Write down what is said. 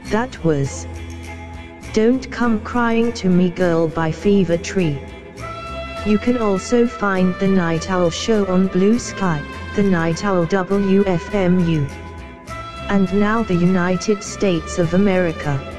That was Don't Come Crying to Me Girl by Fever Tree. You can also find The Night Owl Show on Blue Sky, The Night Owl WFMU. And now the United States of America.